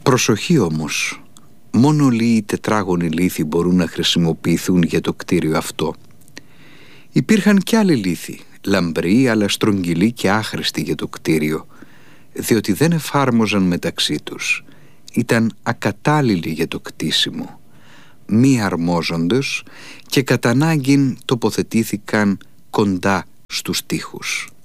Προσοχή όμως, μόνο λίγοι τετράγωνοι λίθοι μπορούν να χρησιμοποιηθούν για το κτίριο αυτό. Υπήρχαν και άλλοι λίθοι, λαμπροί αλλά στρογγυλοί και άχρηστοι για το κτίριο, διότι δεν εφάρμοζαν μεταξύ τους. Ήταν ακατάλληλοι για το κτίσιμο, μη αρμόζοντες και κατά ανάγκην τοποθετήθηκαν κοντά στους τοίχους.